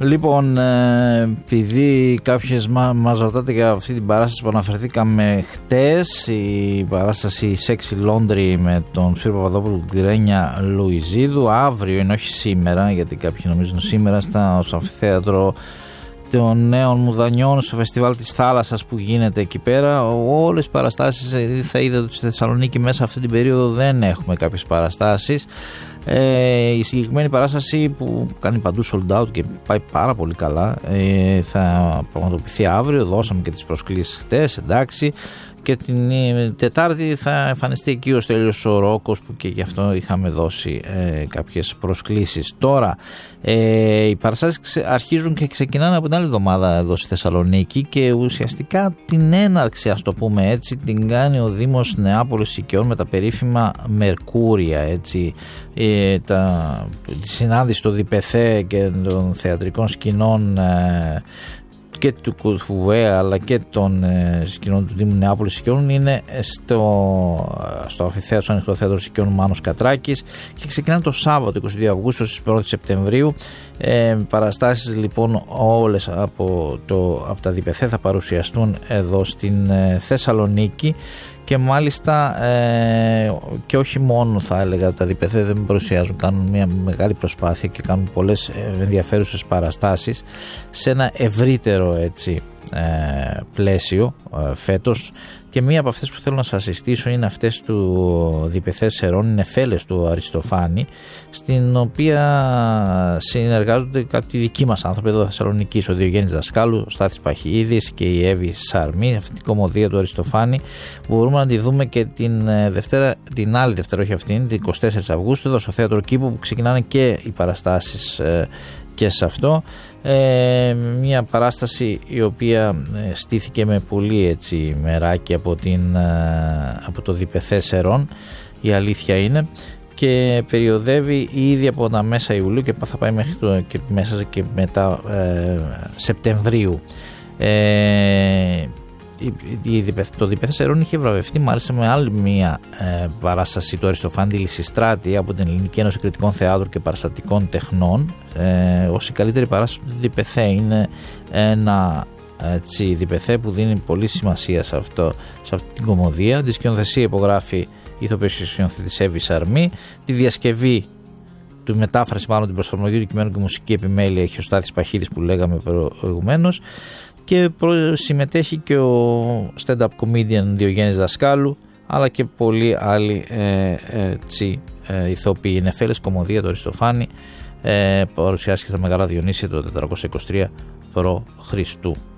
Λοιπόν, επειδή κάποιες μας ρωτάτε για αυτή την παράσταση που αναφερθήκαμε χτες, η παράσταση Sexy Laundry με τον Σπύρο Παπαδόπουλο και τη Ρένια Λουιζίδου, αύριο είναι, όχι σήμερα, γιατί κάποιοι νομίζουν σήμερα, στο αμφιθέατρο των Νέων Μουδανιών, στο φεστιβάλ της θάλασσας που γίνεται εκεί πέρα. Όλες οι παραστάσεις, θα είδατε ότι στη Θεσσαλονίκη μέσα αυτή την περίοδο δεν έχουμε κάποιες παραστάσεις. Η συγκεκριμένη παράσταση που κάνει παντού sold out και πάει πάρα πολύ καλά, θα πραγματοποιηθεί αύριο. Δώσαμε και τις προσκλήσεις χτες, εντάξει, και την Τετάρτη θα εμφανιστεί εκεί ο Στέλιος ο Ρόκος, που και γι' αυτό είχαμε δώσει κάποιες προσκλήσεις. Τώρα οι παραστάσεις αρχίζουν και ξεκινάνε από την άλλη εβδομάδα εδώ στη Θεσσαλονίκη, και ουσιαστικά την έναρξη, ας το πούμε έτσι, την κάνει ο Δήμος Νεάπολης Οικειών με τα περίφημα Μερκούρια, έτσι, τη συνάντηση των ΔΠΘ και των θεατρικών σκηνών και του Κουφουβέα αλλά και των σκηνών του Δήμου Νεάπολης Οικειών είναι στο αμφιθέατρο, στο Ανοιχτό Θέατρο Οικειών Μάνος Κατράκης, και ξεκινάνε το Σάββατο 22 Αυγούστου στις 1 Σεπτεμβρίου. Παραστάσεις λοιπόν όλες από τα ΔΠΘ θα παρουσιαστούν εδώ στην Θεσσαλονίκη, και μάλιστα και όχι μόνο, θα έλεγα, τα ΔΠΘ δεν παρουσιάζουν, κάνουν μια μεγάλη προσπάθεια και κάνουν πολλές ενδιαφέρουσες παραστάσεις σε ένα ευρύτερο, έτσι, πλαίσιο φέτος, και μία από αυτές που θέλω να σας συστήσω είναι αυτές του ΔΠΘ Σερών, είναι Νεφέλες του Αριστοφάνη, στην οποία συνεργάζονται κάποιοι δικοί μας άνθρωποι εδώ Θεσσαλονικής, ο Διογέννης Δασκάλου, ο Στάθης Παχιίδης και η Εύη Σαρμή. Αυτή την κωμωδία του Αριστοφάνη μπορούμε να τη δούμε και την άλλη Δευτέρα, όχι αυτήν, την 24 Αυγούστου, εδώ στο Θέατρο Κήπου, που ξεκινάνε και οι παραστάσεις και σε αυτό. Μια παράσταση η οποία στήθηκε με πολύ, έτσι, μεράκι από το ΔΠΘ Σερών, η αλήθεια είναι, και περιοδεύει ήδη από τα μέσα Ιουλίου και θα πάει μέχρι και μέσα και μετά Σεπτεμβρίου. Το ΔΠΘ Σερών είχε βραβευτεί μάλιστα με άλλη μία παράσταση του Αριστοφάνη, Λυσιστράτη, από την Ελληνική Ένωση Κριτικών Θεάτρου και Παραστατικών Τεχνών, ως η καλύτερη παράσταση του ΔΠΘ. Είναι ένα, έτσι, ΔΠΘ που δίνει πολύ σημασία σε αυτή την κωμωδία. Τη σκηνοθεσία υπογράφει ηθοποιός και σκηνοθέτης Εύη Σαρμή. Τη διασκευή, τη μετάφραση, μάλλον την προσαρμογή του κειμένου και μουσική επιμέλεια έχει ο Στάθης Παχίδης, που λέγαμε προηγουμένως, και συμμετέχει και ο stand-up comedian Διογέννης Δασκάλου, αλλά και πολλοί άλλοι ηθοποιοί. Νεφέλες, κωμωδία του Αριστοφάνη, παρουσιάστηκε στα Μεγάλα Διονύσια το 423 π.Χ.